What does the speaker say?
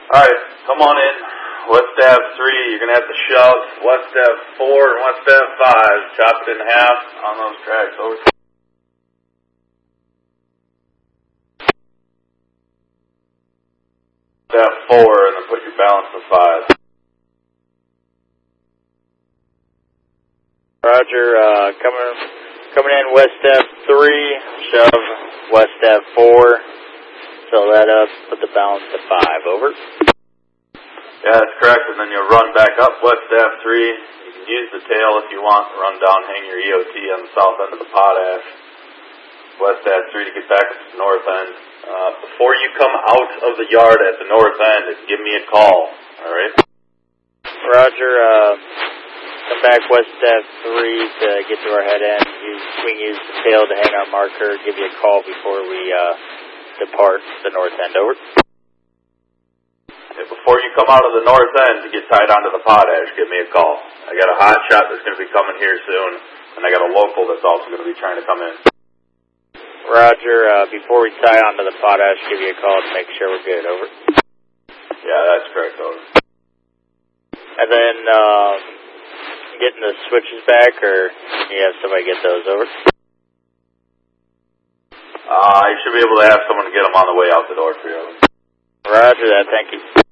Alright, come on in. West Ave 3, you're going to have to shove. West Ave 4 and West Ave 5. Chop it in half on those tracks. Over. West Ave 4 and then put your balance to 5. Roger, coming in West Ave 3, shove West Ave 4. Fill that up, put the balance to 5. Over. Yeah, that's correct. And then you'll run back up West Ave 3. You can use the tail if you want. Run down, hang your EOT on the south end of the potash. West Ave 3 to get back to the north end. Before you come out of the yard at the north end, give me a call. All right? Roger, come back West Ave 3 to get to our head end. We can use the tail to hang our marker. Give you a call before we depart the north end. Over. Before you come out of the north end to get tied onto the potash, give me a call. I got a hot shot that's going to be coming here soon, and I got a local that's also going to be trying to come in. Roger, before we tie onto the potash, give you a call to make sure we're good. Over. Yeah, that's correct. Over. And then getting the switches back, or you have somebody get those. Over. I should be able to have someone to get them on the way out the door for you. Roger that, thank you.